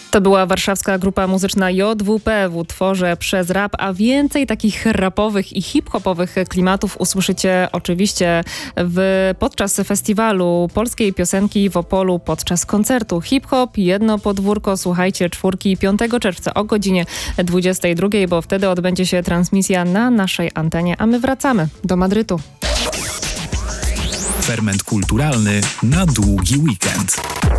To była warszawska grupa muzyczna JWP w utworze Przez rap, a więcej takich rapowych i hip-hopowych klimatów usłyszycie oczywiście podczas festiwalu polskiej piosenki w Opolu, podczas koncertu Hip-Hop Jedno Podwórko. Słuchajcie 5 czerwca o godzinie 22, bo wtedy odbędzie się transmisja na naszej antenie, a my wracamy do Madrytu. Ferment kulturalny na długi weekend.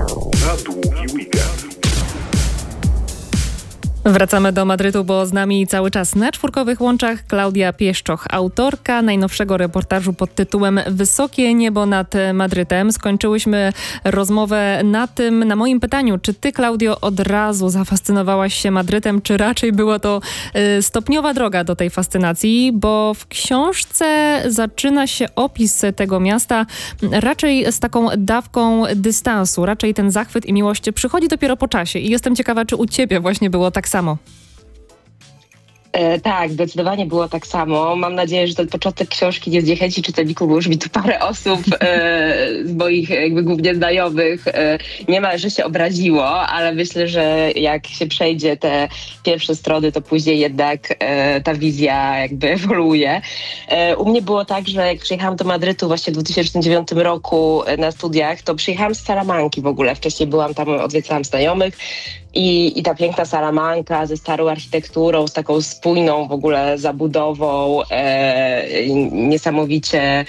Wracamy do Madrytu, bo z nami cały czas na czwórkowych łączach Klaudia Pieszczoch, autorka najnowszego reportażu pod tytułem Wysokie niebo nad Madrytem. Skończyłyśmy rozmowę na moim pytaniu, czy ty, Klaudio, od razu zafascynowałaś się Madrytem, czy raczej była to stopniowa droga do tej fascynacji, bo w książce zaczyna się opis tego miasta raczej z taką dawką dystansu, raczej ten zachwyt i miłość przychodzi dopiero po czasie i jestem ciekawa, czy u ciebie właśnie było tak samo. Tak, zdecydowanie było tak samo. Mam nadzieję, że ten początek książki nie zniechęci czytelników, bo już mi tu parę osób z moich jakby głównie znajomych niemalże się obraziło, ale myślę, że jak się przejdzie te pierwsze strony, to później jednak ta wizja jakby ewoluuje. U mnie było tak, że jak przyjechałam do Madrytu właśnie w 2009 roku na studiach, to przyjechałam z Salamanki w ogóle. Wcześniej byłam tam, odwiedzałam znajomych. I ta piękna Salamanka ze starą architekturą, z taką spójną w ogóle zabudową, niesamowicie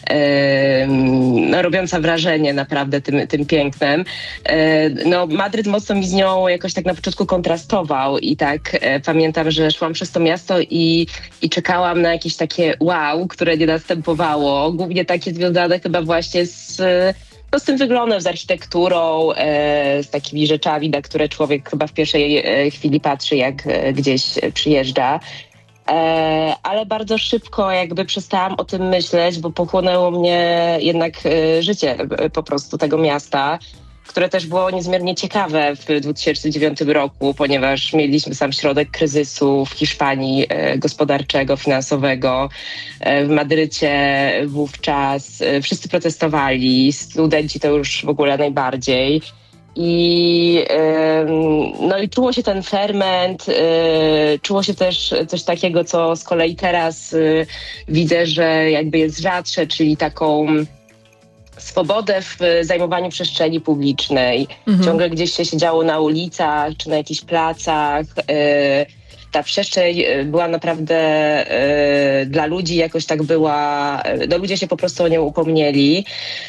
robiąca wrażenie naprawdę tym pięknem. Madryt mocno mi z nią jakoś tak na początku kontrastował i tak pamiętam, że szłam przez to miasto i czekałam na jakieś takie wow, które nie następowało. Głównie takie związane chyba właśnie z tym wyglądem, z architekturą, z takimi rzeczami, na które człowiek chyba w pierwszej chwili patrzy, jak gdzieś przyjeżdża. Ale bardzo szybko jakby przestałam o tym myśleć, bo pochłonęło mnie jednak życie po prostu tego miasta, które też było niezmiernie ciekawe w 2009 roku, ponieważ mieliśmy sam środek kryzysu w Hiszpanii gospodarczego, finansowego. W Madrycie wówczas wszyscy protestowali, studenci to już w ogóle najbardziej. I czuło się ten ferment, czuło się też coś takiego, co z kolei teraz widzę, że jakby jest rzadsze, czyli taką swobodę w zajmowaniu przestrzeni publicznej. Ciągle gdzieś się siedziało na ulicach czy na jakichś placach. Ta przestrzeń była naprawdę dla ludzi jakoś tak była, ludzie się po prostu o nią upomnieli.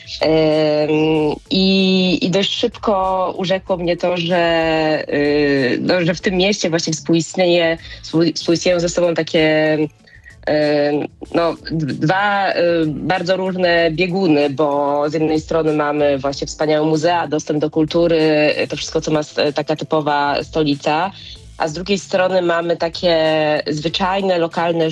I dość szybko urzekło mnie to, że w tym mieście właśnie współistnieją ze sobą takie dwa bardzo różne bieguny, bo z jednej strony mamy właśnie wspaniałe muzea, dostęp do kultury, to wszystko, co ma taka typowa stolica, a z drugiej strony mamy takie zwyczajne, lokalne